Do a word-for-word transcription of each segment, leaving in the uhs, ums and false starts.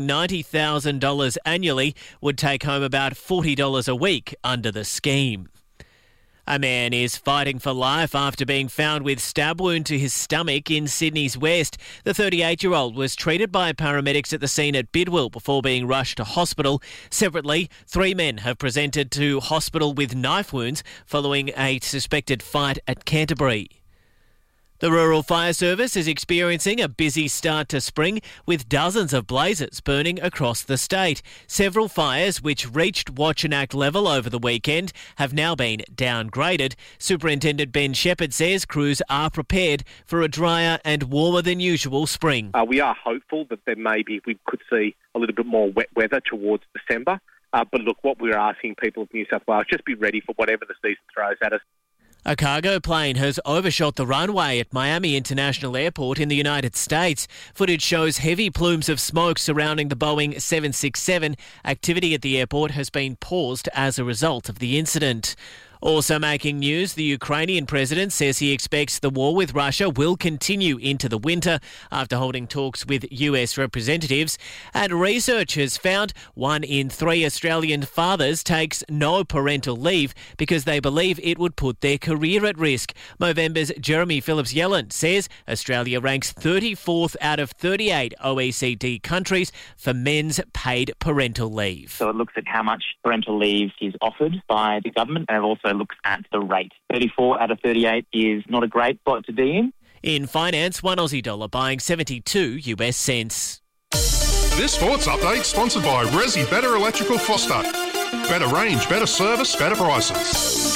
ninety thousand dollars annually would take home about forty dollars a week under the scheme. A man is fighting for life after being found with stab wound to his stomach in Sydney's West. The thirty-eight-year-old was treated by paramedics at the scene at Bidwell before being rushed to hospital. Separately, three men have presented to hospital with knife wounds following a suspected fight at Canterbury. The Rural Fire Service is experiencing a busy start to spring with dozens of blazes burning across the state. Several fires which reached Watch and Act level over the weekend have now been downgraded. Superintendent Ben Shepherd says crews are prepared for a drier and warmer than usual spring. Uh, we are hopeful that there maybe we could see a little bit more wet weather towards December. Uh, but look, what we're asking people of New South Wales, just be ready for whatever the season throws at us. A cargo plane has overshot the runway at Miami International Airport in the United States. Footage shows heavy plumes of smoke surrounding the Boeing seven sixty-seven. Activity at the airport has been paused as a result of the incident. Also making news, the Ukrainian president says he expects the war with Russia will continue into the winter after holding talks with U S representatives. And research has found one in three Australian fathers takes no parental leave because they believe it would put their career at risk. Movember's Jeremy Phillips-Yellen says Australia ranks thirty-fourth out of thirty-eight O E C D countries for men's paid parental leave. So it looks at how much parental leave is offered by the government, and it also looks at the rate. thirty-four out of thirty-eight is not a great spot to be in. In finance, one Aussie dollar buying seventy-two U S cents. This sports update sponsored by Resi Better Electrical Foster. Better range, better service, better prices.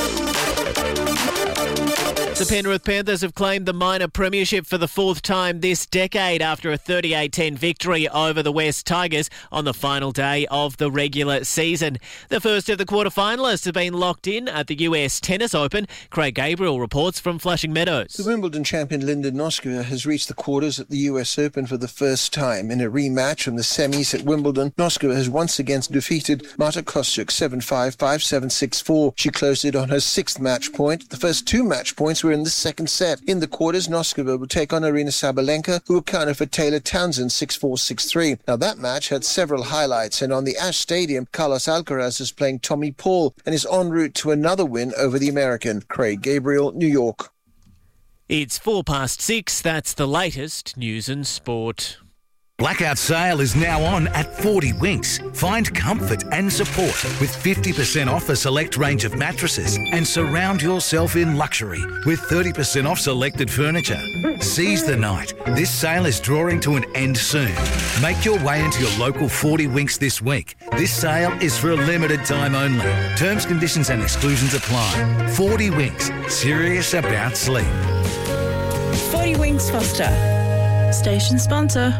The Penrith Panthers have claimed the minor premiership for the fourth time this decade after a thirty-eight ten victory over the West Tigers on the final day of the regular season. The first of the quarterfinalists have been locked in at the U S Tennis Open. Craig Gabriel reports from Flushing Meadows. The Wimbledon champion Linda Noskova has reached the quarters at the U S Open for the first time. In a rematch from the semis at Wimbledon, Noskova has once again defeated Marta Kostyuk seven five, five seven, six four. She closed it on her sixth match point. The first two match points were in the second set. In the quarters, Noskova will take on Arina Sabalenka, who accounted for Taylor Townsend six four, six three. Now that match had several highlights, and on the Ash Stadium, Carlos Alcaraz is playing Tommy Paul and is en route to another win over the American. Craig Gabriel, New York. It's four past six. That's the latest news and sport. Blackout sale is now on at forty Winks. Find comfort and support with fifty percent off a select range of mattresses and surround yourself in luxury with thirty percent off selected furniture. Seize the night. This sale is drawing to an end soon. Make your way into your local forty Winks this week. This sale is for a limited time only. Terms, conditions and exclusions apply. forty Winks. Serious about sleep. forty Winks Foster. Station sponsor.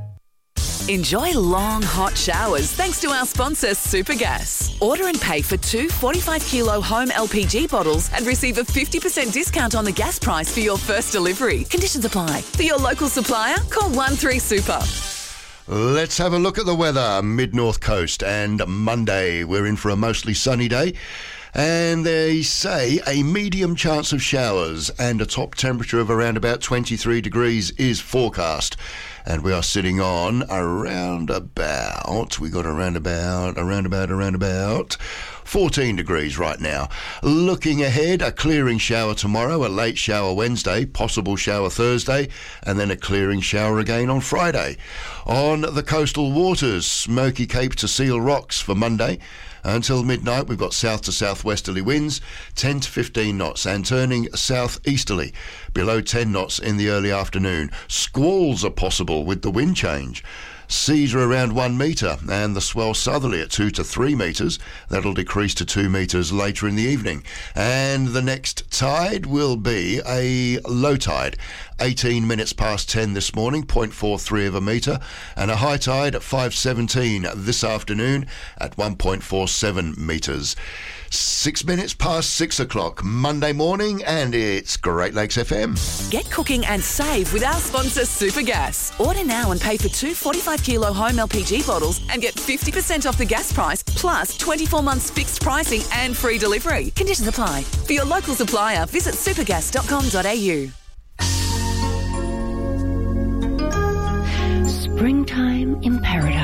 Enjoy long, hot showers thanks to our sponsor, Supergas. Order and pay for two forty-five kilo home L P G bottles and receive a fifty percent discount on the gas price for your first delivery. Conditions apply. For your local supplier, call one three super. Let's have a look at the weather. Mid-North Coast and Monday. We're in for a mostly sunny day. And they say a medium chance of showers and a top temperature of around about twenty-three degrees is forecast. And we are sitting on around about, we got around about, around about, around about fourteen degrees right now. Looking ahead, a clearing shower tomorrow, a late shower Wednesday, possible shower Thursday, and then a clearing shower again on Friday. On the coastal waters, Smoky Cape to Seal Rocks for Monday. Until midnight, we've got south to southwesterly winds, ten to fifteen knots, and turning southeasterly, below ten knots in the early afternoon. Squalls are possible with the wind change. Seas are around one metre, and the swell southerly at two to three metres. That'll decrease to two metres later in the evening. And the next tide will be a low tide, eighteen minutes past ten this morning, zero point four three of a metre, and a high tide at five seventeen this afternoon at one point four seven metres. Six minutes past six o'clock, Monday morning, and it's Great Lakes F M. Get cooking and save with our sponsor, Supergas. Order now and pay for two forty-five kilo home L P G bottles and get fifty percent off the gas price, plus twenty-four months fixed pricing and free delivery. Conditions apply. For your local supplier, visit supergas dot com dot a u. Springtime in paradise.